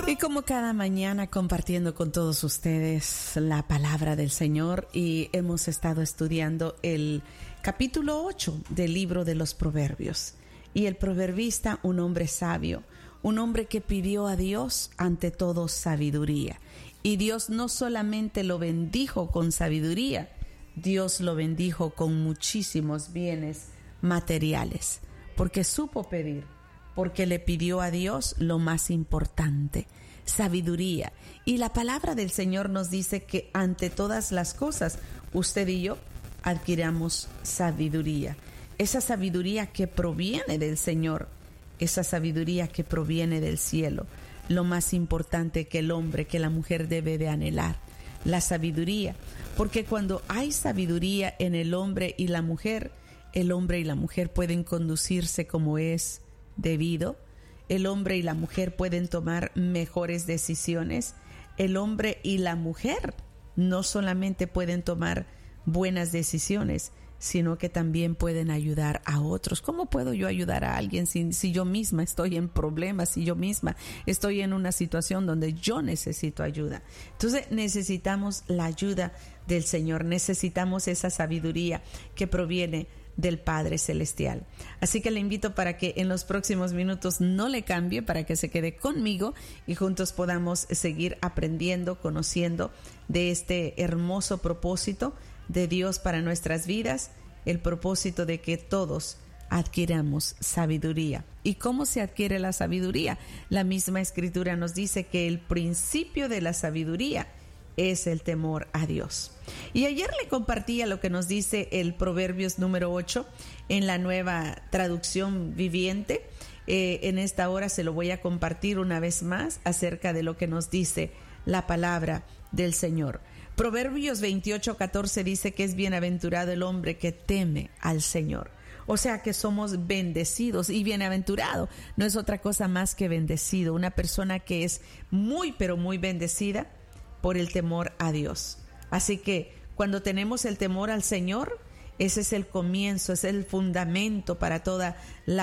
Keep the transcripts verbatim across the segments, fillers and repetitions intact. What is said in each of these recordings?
Y como cada mañana compartiendo con todos ustedes la palabra del Señor, y hemos estado estudiando el capítulo ocho del libro de los Proverbios. Y el proverbista, un hombre sabio, un hombre que pidió a Dios ante todo sabiduría. Y Dios no solamente lo bendijo con sabiduría, Dios lo bendijo con muchísimos bienes materiales, porque supo pedir, porque le pidió a Dios lo más importante, sabiduría. Y la palabra del Señor nos dice que ante todas las cosas, usted y yo adquiramos sabiduría. Esa sabiduría que proviene del Señor, esa sabiduría que proviene del cielo. Lo más importante que el hombre, que la mujer debe de anhelar, la sabiduría. Porque cuando hay sabiduría en el hombre y la mujer, el hombre y la mujer pueden conducirse como es debido. El hombre y la mujer pueden tomar mejores decisiones. El hombre y la mujer no solamente pueden tomar buenas decisiones, sino que también pueden ayudar a otros. ¿Cómo puedo yo ayudar a alguien si, si yo misma estoy en problemas, si yo misma estoy en una situación donde yo necesito ayuda? Entonces necesitamos la ayuda del Señor, necesitamos esa sabiduría que proviene del Padre Celestial. Así que le invito para que en los próximos minutos no le cambie, para que se quede conmigo y juntos podamos seguir aprendiendo, conociendo de este hermoso propósito de Dios para nuestras vidas, el propósito de que todos adquiramos sabiduría. ¿Y cómo se adquiere la sabiduría? La misma Escritura nos dice que el principio de la sabiduría es el temor a Dios. Y ayer le compartía lo que nos dice el Proverbios número ocho en la nueva traducción viviente. Eh, en esta hora se lo voy a compartir una vez más acerca de lo que nos dice la palabra del Señor. Proverbios veintiocho catorce dice que es bienaventurado el hombre que teme al Señor. O sea que somos bendecidos, y bienaventurado no es otra cosa más que bendecido. Una persona que es muy pero muy bendecida por el temor a Dios. Así que cuando tenemos el temor al Señor, ese es el comienzo, es el fundamento para todo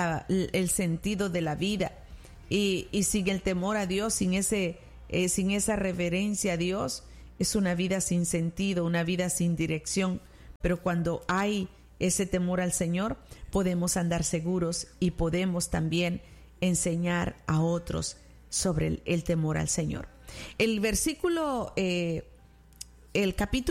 el sentido de la vida. Y, y sin el temor a Dios, sin, ese, eh, sin esa reverencia a Dios, es una vida sin sentido, una vida sin dirección. Pero cuando hay ese temor al Señor, podemos andar seguros y podemos también enseñar a otros sobre el, el temor al Señor. El versículo, eh, el capítulo